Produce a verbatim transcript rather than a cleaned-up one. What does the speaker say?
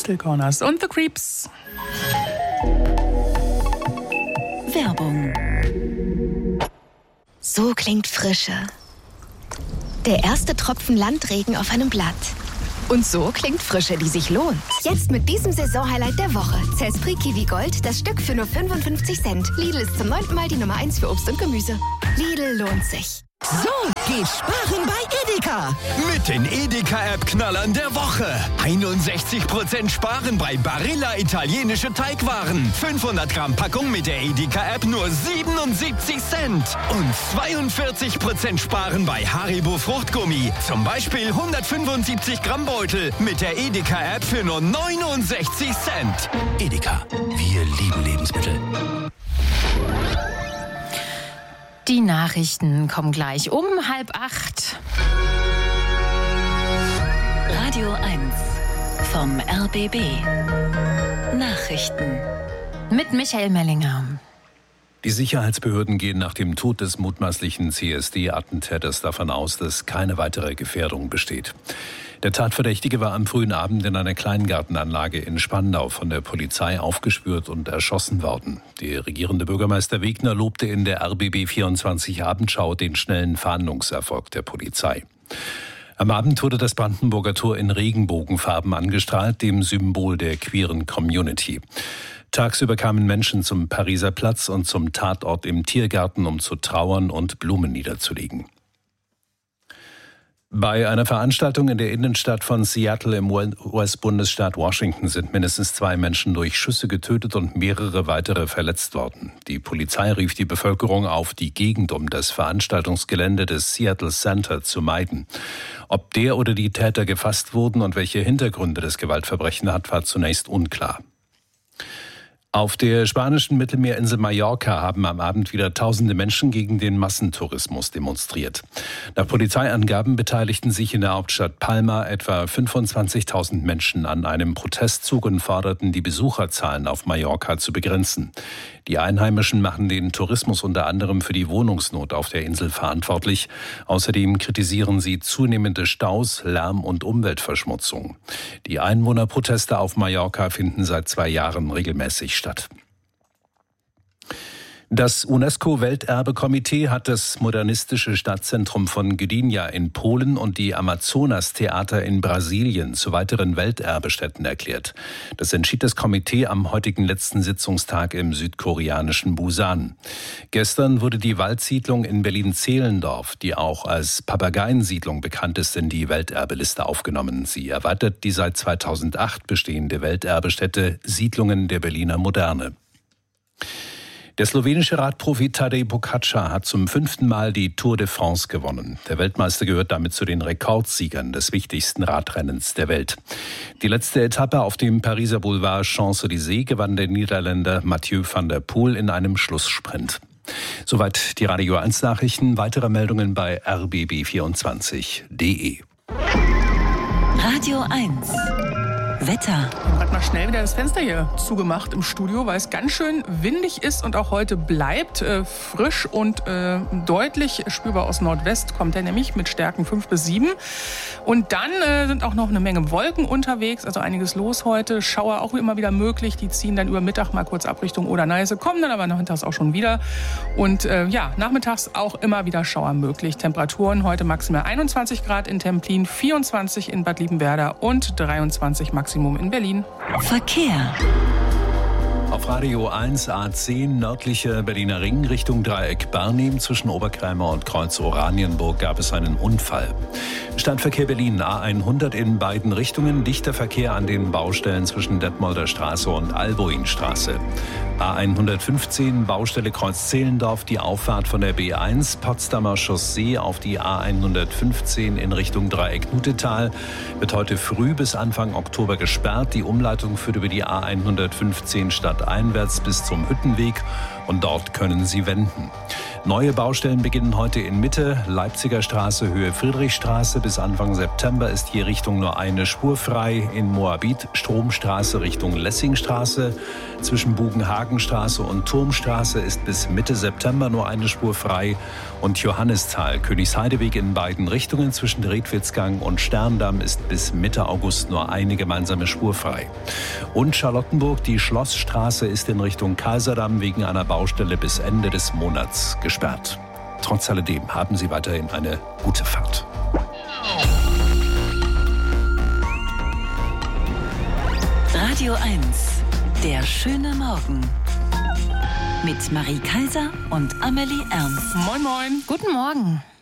Still Corners und The Creeps. Werbung. So klingt Frische. Der erste Tropfen Landregen auf einem Blatt. Und so klingt Frische, die sich lohnt. Jetzt mit diesem Saisonhighlight der Woche. Zespri Kiwi Gold, das Stück für nur fünfundfünfzig Cent. Lidl ist zum neunten Mal die Nummer eins für Obst und Gemüse. Lidl lohnt sich. So geht Sparen bei Edeka. Mit den Edeka-App-Knallern der Woche. einundsechzig Prozent Sparen bei Barilla italienische Teigwaren. fünfhundert Gramm Packung mit der Edeka-App nur siebenundsiebzig Cent. Und zweiundvierzig Prozent Sparen bei Haribo Fruchtgummi. Zum Beispiel hundertfünfundsiebzig Gramm Beutel mit der Edeka-App für nur neunundsechzig Cent. Edeka, wir lieben Lebensmittel. Die Nachrichten kommen gleich um halb acht. Radio eins vom R B B. Nachrichten. Mit Michael Mellinger. Die Sicherheitsbehörden gehen nach dem Tod des mutmaßlichen C S D-Attentäters davon aus, dass keine weitere Gefährdung besteht. Der Tatverdächtige war am frühen Abend in einer Kleingartenanlage in Spandau von der Polizei aufgespürt und erschossen worden. Der regierende Bürgermeister Wegner lobte in der R B B vierundzwanzig Abendschau den schnellen Fahndungserfolg der Polizei. Am Abend wurde das Brandenburger Tor in Regenbogenfarben angestrahlt, dem Symbol der queeren Community. Tagsüber kamen Menschen zum Pariser Platz und zum Tatort im Tiergarten, um zu trauern und Blumen niederzulegen. Bei einer Veranstaltung in der Innenstadt von Seattle im U S-Bundesstaat Washington sind mindestens zwei Menschen durch Schüsse getötet und mehrere weitere verletzt worden. Die Polizei rief die Bevölkerung auf, die Gegend um das Veranstaltungsgelände des Seattle Center zu meiden. Ob der oder die Täter gefasst wurden und welche Hintergründe das Gewaltverbrechen hat, war zunächst unklar. Auf der spanischen Mittelmeerinsel Mallorca haben am Abend wieder tausende Menschen gegen den Massentourismus demonstriert. Nach Polizeiangaben beteiligten sich in der Hauptstadt Palma etwa fünfundzwanzigtausend Menschen an einem Protestzug und forderten, die Besucherzahlen auf Mallorca zu begrenzen. Die Einheimischen machen den Tourismus unter anderem für die Wohnungsnot auf der Insel verantwortlich. Außerdem kritisieren sie zunehmende Staus, Lärm und Umweltverschmutzung. Die Einwohnerproteste auf Mallorca finden seit zwei Jahren regelmäßig statt. Das UNESCO-Welterbekomitee hat das modernistische Stadtzentrum von Gdynia in Polen und die Amazonas-Theater in Brasilien zu weiteren Welterbestätten erklärt. Das entschied das Komitee am heutigen letzten Sitzungstag im südkoreanischen Busan. Gestern wurde die Waldsiedlung in Berlin-Zehlendorf, die auch als Papageiensiedlung bekannt ist, in die Welterbeliste aufgenommen. Sie erweitert die seit zweitausendacht bestehende Welterbestätte Siedlungen der Berliner Moderne. Der slowenische Radprofi Tadej Pogačar hat zum fünften Mal die Tour de France gewonnen. Der Weltmeister gehört damit zu den Rekordsiegern des wichtigsten Radrennens der Welt. Die letzte Etappe auf dem Pariser Boulevard Champs-Élysées gewann der Niederländer Mathieu van der Poel in einem Schlusssprint. Soweit die Radio eins Nachrichten. Weitere Meldungen bei r b b vierundzwanzig punkt d e. Radio eins. Wetter. Ich habe gerade mal schnell wieder das Fenster hier zugemacht im Studio, weil es ganz schön windig ist und auch heute bleibt. Äh, frisch und äh, deutlich spürbar aus Nordwest kommt er nämlich mit Stärken fünf bis sieben. Und dann äh, sind auch noch eine Menge Wolken unterwegs, also einiges los heute. Schauer auch immer wieder möglich, die ziehen dann über Mittag mal kurz ab Richtung Oder-Neiße, kommen dann aber nachmittags auch schon wieder. Und äh, ja, nachmittags auch immer wieder Schauer möglich. Temperaturen heute maximal einundzwanzig Grad in Templin, vierundzwanzig in Bad Liebenwerda und dreiundzwanzig Maximum in Berlin. Verkehr. Auf Radio eins A zehn nördlicher Berliner Ring Richtung Dreieck Barnim zwischen Oberkrämer und Kreuz Oranienburg gab es einen Unfall. Stadtverkehr Berlin A hundert in beiden Richtungen, dichter Verkehr an den Baustellen zwischen Detmolder Straße und Alboinstraße. A hundertfünfzehn Baustelle Kreuz Zehlendorf, die Auffahrt von der B eins Potsdamer Chaussee auf die A hundertfünfzehn in Richtung Dreieck Nutetal wird heute früh bis Anfang Oktober gesperrt. Die Umleitung führt über die A hundertfünfzehn stadteinwärts bis zum Hüttenweg und dort können Sie wenden. Neue Baustellen beginnen heute in Mitte, Leipziger Straße, Höhe Friedrichstraße. Bis Anfang September ist je Richtung nur eine Spur frei. In Moabit Stromstraße Richtung Lessingstraße. Zwischen Bugenhagenstraße und Turmstraße ist bis Mitte September nur eine Spur frei. Und Johannisthal, Königsheideweg in beiden Richtungen zwischen Redwitzgang und Sterndamm ist bis Mitte August nur eine gemeinsame Spur frei. Und Charlottenburg, die Schlossstraße ist in Richtung Kaiserdamm wegen einer Baustelle bis Ende des Monats gesperrt. Trotz alledem haben Sie weiterhin eine gute Fahrt. Radio eins, der schöne Morgen. Mit Marie Kaiser und Amelie Ernst. Moin, moin. Guten Morgen.